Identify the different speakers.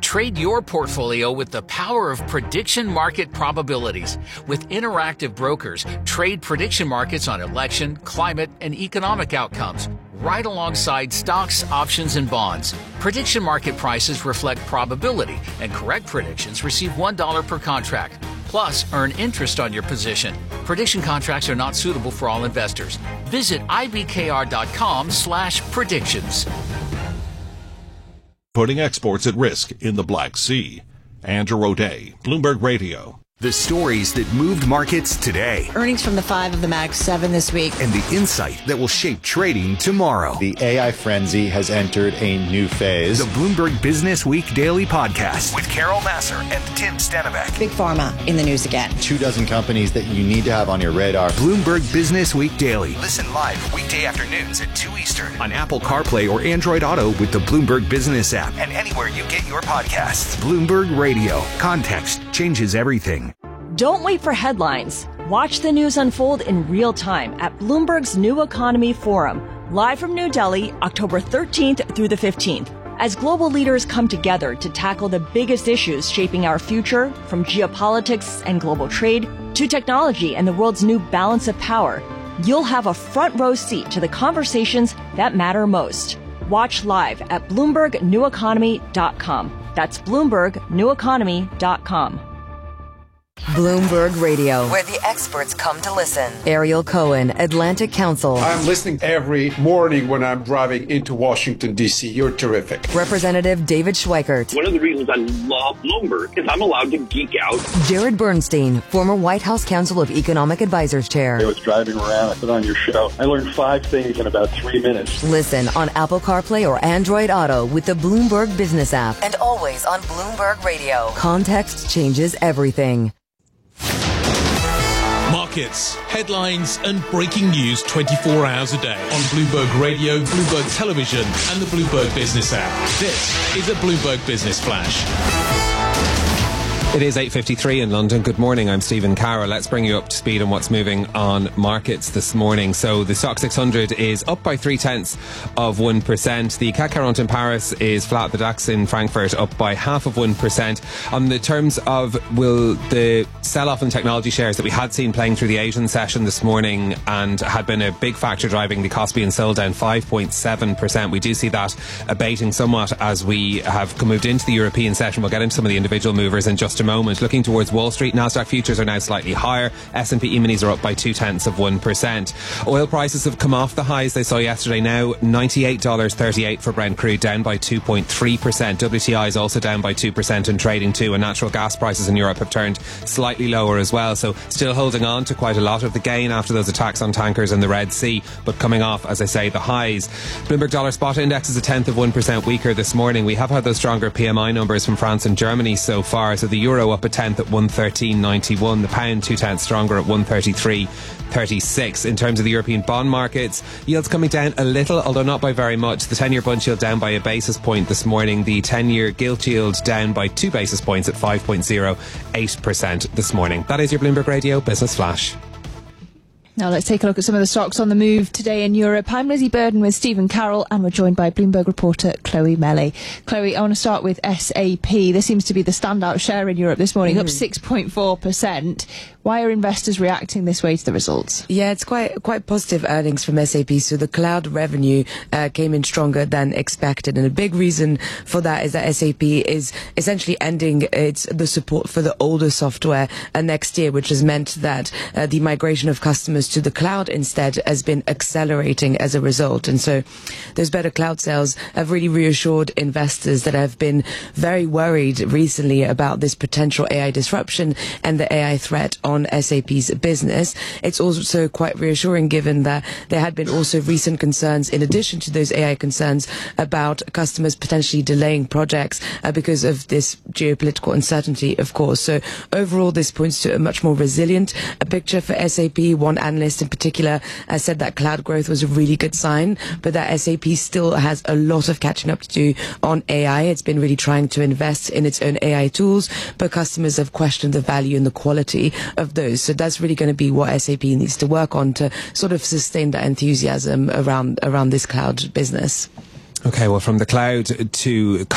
Speaker 1: Trade your portfolio with the power of prediction market probabilities. With interactive brokers, trade prediction markets on election, climate, and economic outcomes, right alongside stocks, options, and bonds. Prediction market prices reflect probability, and correct predictions receive $1 per contract. Plus, earn interest on your position. Prediction contracts are not suitable for all investors. Visit ibkr.com/predictions.
Speaker 2: Putting exports at risk in the Black Sea. Andrew O'Day, Bloomberg Radio.
Speaker 3: The stories that moved markets today.
Speaker 4: Earnings from the 5 of the Mag 7 this week.
Speaker 3: And the insight that will shape trading tomorrow.
Speaker 5: The AI frenzy has entered a new phase.
Speaker 3: The Bloomberg Business Week Daily Podcast with Carol Massar and Tim Stenbeck.
Speaker 4: Big Pharma in the news again.
Speaker 5: 24 companies that you need to have on your radar.
Speaker 3: Bloomberg Business Week Daily. Listen live weekday afternoons at 2 Eastern on Apple CarPlay or Android Auto with the Bloomberg Business app and anywhere you get your podcasts. Bloomberg Radio. Context changes everything.
Speaker 6: Don't wait for headlines. Watch the news unfold in real time at Bloomberg's New Economy Forum, live from New Delhi, October 13th through the 15th. As global leaders come together to tackle the biggest issues shaping our future, from geopolitics and global trade to technology and the world's new balance of power, you'll have a front row seat to the conversations that matter most. Watch live at BloombergNewEconomy.com. That's BloombergNewEconomy.com.
Speaker 7: Bloomberg Radio,
Speaker 8: where the experts come to listen.
Speaker 7: Ariel Cohen, Atlantic Council.
Speaker 9: I'm listening every morning when I'm driving into Washington, D.C. You're terrific.
Speaker 7: Representative David Schweikert.
Speaker 10: One of the reasons I love Bloomberg is I'm allowed to geek out.
Speaker 7: Jared Bernstein, former White House Council of Economic Advisors Chair.
Speaker 11: I was driving around, I put on your show. I learned 5 things in about 3 minutes.
Speaker 7: Listen on Apple CarPlay or Android Auto with the Bloomberg Business app.
Speaker 8: And always on Bloomberg Radio.
Speaker 7: Context changes everything.
Speaker 12: Markets, headlines, and breaking news 24 hours a day on Bloomberg Radio, Bloomberg Television, and the Bloomberg Business app. This is a Bloomberg Business Flash.
Speaker 13: It is 8:53 in London. Good morning, I'm Stephen Carroll. Let's bring you up to speed on what's moving on markets this morning. So the Stoxx 600 is up by 0.3%. The CAC 40 in Paris is flat. The DAX in Frankfurt up by 0.5%. On the terms of will the sell-off in technology shares that we had seen playing through the Asian session this morning and had been a big factor driving the Kospi and Seoul down 5.7%. We do see that abating somewhat as we have moved into the European session. We'll get into some of the individual movers in just a moment. Looking towards Wall Street, Nasdaq futures are now slightly higher. S&P E-minis are up by 0.2%. Oil prices have come off the highs they saw yesterday, now $98.38 for Brent crude, down by 2.3%. WTI is also down by 2% and trading too, and natural gas prices in Europe have turned slightly lower as well, so still holding on to quite a lot of the gain after those attacks on tankers in the Red Sea, but coming off, as I say, the highs. Bloomberg Dollar Spot Index is 0.1% weaker this morning. We have had those stronger PMI numbers from France and Germany so far, so the euro up 0.1 at 113.91. The pound 0.2 stronger at 133.36. In terms of the European bond markets, yields coming down a little, although not by very much. The 10-year bund yield down by a basis point this morning. The 10-year gilt yield down by 2 basis points at 5.08% this morning. That is your Bloomberg Radio Business Flash.
Speaker 14: Now let's take a look at some of the stocks on the move today in Europe. I'm Lizzie Burden with Stephen Carroll, and we're joined by Bloomberg reporter Chloe Melly. Chloe, I want to start with SAP. This seems to be the standout share in Europe this morning, up 6.4%. Why are investors reacting this way to the results?
Speaker 15: Yeah, it's quite positive earnings from SAP. So the cloud revenue came in stronger than expected, and a big reason for that is that SAP is essentially ending the support for the older software next year, which has meant that the migration of customers to the cloud instead has been accelerating as a result. And so those better cloud sales have really reassured investors that have been very worried recently about this potential AI disruption and the AI threat on SAP's business. It's also quite reassuring given that there had been also recent concerns, in addition to those AI concerns, about customers potentially delaying projects because of this geopolitical uncertainty, of course. So overall, this points to a much more resilient picture for SAP. One analyst in particular said that cloud growth was a really good sign, but that SAP still has a lot of catching up to do on AI. It's been really trying to invest in its own AI tools, but customers have questioned the value and the quality of those. So that's really going to be what SAP needs to work on to sort of sustain that enthusiasm around this cloud business.
Speaker 13: Okay, well, from the cloud to